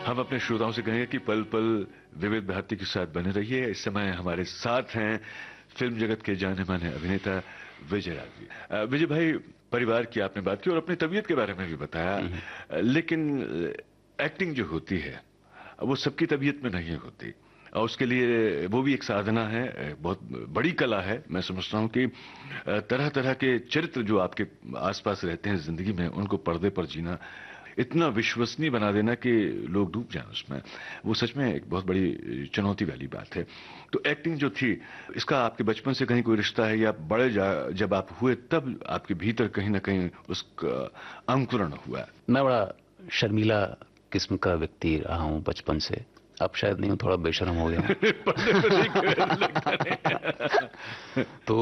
हम अपने श्रोताओं से कहेंगे कि पल पल विविध भारती के साथ बने रहिए। इस समय हमारे साथ हैं फिल्म जगत के जाने माने अभिनेता विजय राज जी। विजय भाई, परिवार की आपने बात की और अपनी तबीयत के बारे में भी बताया, लेकिन एक्टिंग जो होती है वो सबकी तबीयत में नहीं होती, और उसके लिए वो भी एक साधना है, बहुत बड़ी कला है। मैं समझता हूँ कि तरह तरह के चरित्र जो आपके आसपास रहते हैं जिंदगी में, उनको पर्दे पर जीना, इतना विश्वसनीय बना देना कि लोग डूब जाएं उसमें, वो सच में एक बहुत बड़ी चुनौती वाली बात है। तो एक्टिंग जो थी, इसका आपके बचपन से कहीं कोई रिश्ता है, या जब आप हुए तब आपके भीतर कहीं ना कहीं उसका अंकुरण हुआ? मैं बड़ा शर्मीला किस्म का व्यक्ति रहा हूँ बचपन से। अब शायद नहीं हूँ, थोड़ा बेशर्म हो गया हूँ। पर्दे पर देख के लगता नहीं। तो